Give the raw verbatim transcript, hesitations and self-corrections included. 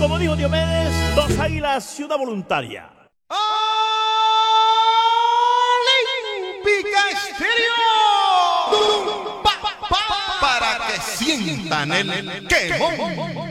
como dijo Diomedes, dos águilas y una voluntaria. Olímpica Estéreo. Para que sientan el quemón.